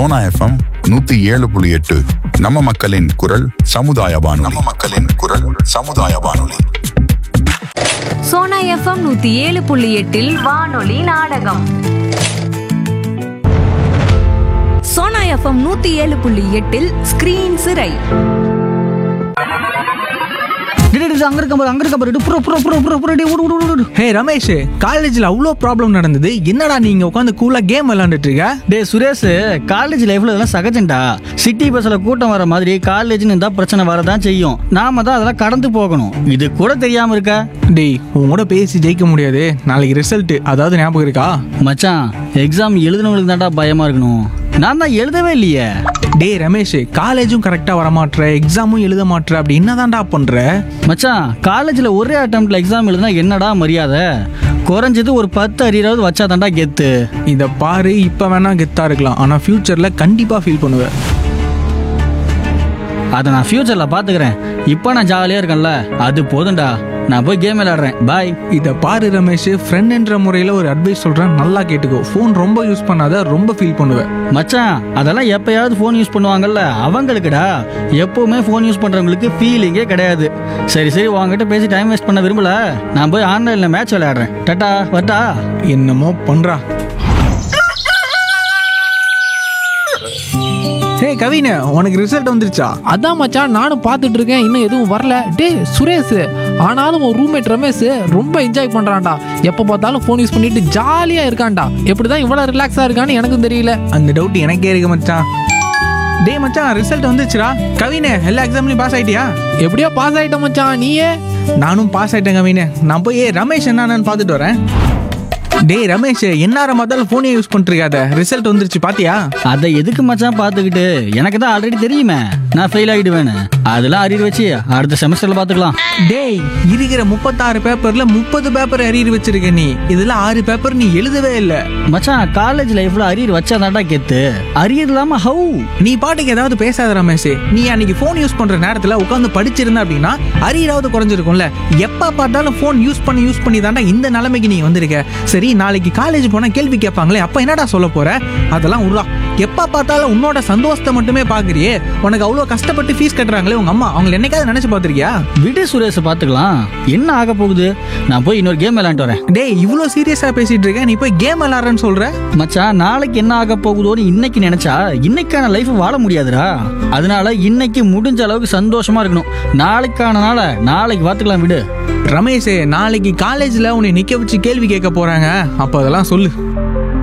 Sona FM 107.8 நம்ம மக்களின் குரல் சமுதாய வானொலி. சோனா எஃப்எம் 107.8 வானொலி நாடகம். சோனா எஃப்எம் 107.8 ஸ்கிரீன் சிறை. ஹே ரமேஷ், காலேஜ்ல அவ்வளோ ப்ராப்ளம் நடந்தது, என்னடா நீங்க உட்காந்து கூலா கேம் விளையாண்டுட்டு இருக்க? டே சுரேஷ், காலேஜ் லைஃப்ல இதெல்லாம் சகஜம்டா. சிட்டி பஸ்ல கூட்டம் வர மாதிரி காலேஜ்னு இருந்தா பிரச்சனை வரதான் செய்யும். நாம தான் அதெல்லாம் கடந்து போகணும். இது கூட தெரியாம இருக்கா? டேய், உன் கூட பேசி ஜெயிக்க முடியாது. நாளைக்கு ரிசல்ட், அதாவது ஞாபகம் இருக்கா? மச்சான், எக்ஸாம் எழுதுனவங்களுக்கு தான்டா பயமா இருக்கணும். நான் தான் எழுதவே இல்லையே. டேய் ரமேஷ், காலேஜும் கரெக்டா வரமாட்ற, எக்ஸாமும் எழுத மாட்ற, அப்படி என்னதான்டா பண்ற? மச்சான், காலேஜ்ல ஒரே அட்டெம்ப்ட்ல எக்ஸாம் எழுதுனா என்னடா மரியாதை? குறைஞ்சது ஒரு 10 அரியராவது வச்சா தான்டா கெத்து. இத பாரு, இப்ப வேணா கெத்தா இருக்கலாம், ஆனா ஃபியூச்சர்ல கண்டிப்பா ஃபீல் பண்ணுவேன். அதை நான் ஃபியூச்சர்ல பாத்துக்கிறேன். இப்போ நான் ஜாலியா இருக்கேன்ல, அது போதும்டா. நான் போய் கேம் விளையாடுறேன். பாய். இத பாரு ரமேஷ், ஃப்ரெண்ட்ன்ற முறையில ஒரு அட்வைஸ் சொல்றேன், நல்லா கேட்டுக்கோ. ஃபோன் ரொம்ப யூஸ் பண்ணாத, ரொம்ப ஃபீல் பண்ணுவேன். மச்சான், அதெல்லாம் எப்பயாவது ஃபோன் யூஸ் பண்ணுவாங்கல்ல, அவங்களுக்குடா. எப்பவுமே ஃபோன் யூஸ் பண்றவங்களுக்கு ஃபீலிங்கே கிடையாது. சரி சரி, உங்ககிட்ட பேசி டைம் வேஸ்ட் பண்ண விரும்பல. நான் போய் ஆன்லைன்ல மேட்ச் விளையாடுறேன். டாடா, வரட்டா. என்னமோ பண்றா. ஹே கவின, உனக்கு ரிசல்ட் வந்துருச்சா? அதான் மச்சான், நானும் பார்த்துட்டு இருக்கேன், இன்னும் எதுவும் வரல. டே சுரேஷ், ஆனாலும் உன் ரூம்மேட் ரமேஷ் ரொம்ப என்ஜாய் பண்றான்டா. எப்ப பார்த்தாலும் ஃபோன் யூஸ் பண்ணிட்டு ஜாலியா இருக்கான்டா. எப்படிதான் இவ்வளவு ரிலாக்ஸா இருக்கான்னு எனக்கும் தெரியல. அந்த டவுட் எனக்கே இருக்கு மச்சான். டே மச்சான், ரிசல்ட் வந்துச்சுடா. கவினே, எல்லா எக்ஸாம்லயும் பாஸ் ஆயிட்டியா? எப்படியோ பாஸ் ஆயிட்ட மச்சான். நீயே? நானும் பாஸ் ஆயிட்டேன் கவினே. நான் போய் ரமேஷ் என்னன்னு பார்த்துட்டு வரேன். டேய் ரமேஷ், என்ன பார்த்தாலும் போனே யூஸ் பண்ணிருக்காத, ரிசல்ட் வந்துருச்சு பாத்தியா? அதை எதுக்கு மச்சான் பார்த்துக்கிட்டு? எனக்கு தான் ஆல்ரெடி தெரியுமே நான் ஃபெயில் ஆகிடுவேன்னு. அதெல்லாம் அரியர் வச்சு அடுத்த செமஸ்டர்ல பாத்துக்கலாம். டேய், இருக்கிற 36 பேப்பர்ல 30 பேப்பர் அரியர் வச்சிருக்க நீ. இதுல 6 பேப்பர் நீ எழுதவே இல்ல. மச்சான், காலேஜ் லைஃப்ல அரியர் வச்சாதான்டா கெத்து. அரியர் இல்லாம ஹவு? நீ பாட்டுக்கு ஏதாவது பேசாத ரமேஷ். நீ அன்னைக்கு போன் யூஸ் பண்ற நேரத்துல உட்காந்து படிச்சிருந்த அப்படின்னா அரியராவது குறைஞ்சிருக்கும்ல. எப்ப பார்த்தாலும் போன் யூஸ் பண்ணி தாண்டா இந்த நிலைமைக்கு நீ வந்திருக்க. சரி, நாளைக்கு காலேஜ் போனா கேள்வி கேட்பாங்களே, அப்ப என்னடா சொல்ல போற? அதெல்லாம் உருவா. எப்ப பார்த்தாலும் உன்னோட சந்தோஷத்தை மட்டுமே பாக்குறியே. உனக்கு அவ்வளவு கஷ்டப்பட்டு ஃபீஸ் கட்டுறாங்களே உங்க அம்மா, அவங்க என்னைக்காவது நினைச்சு பாத்திருக்கியா? விடு சுரேஷ், பாத்துக்கலாம். என்ன ஆக போகுது? நான் போய் இன்னொரு கேம் விளையாண்டு வரேன். டேய், இவ்வளவு சீரியஸா பேசிட்டு இருக்க, நீ போய் கேம் விளையாடுறேன்னு சொல்ற? மச்சான், நாளைக்கு என்ன ஆக போகுதோன்னு இன்னைக்கு நினைச்சா இன்னைக்கான லைஃப் வாழ முடியாதுடா. அதனால இன்னைக்கு முடிஞ்ச அளவுக்கு சந்தோஷமா இருக்கணும். நாளைக்கான நாளை நாளைக்கு பாத்துக்கலாம், விடு. ரமேஷ், நாளைக்கு காலேஜ்ல உன்னை நிக்க வச்சு கேள்வி கேட்க போறாங்க, அப்ப அதெல்லாம் சொல்லு.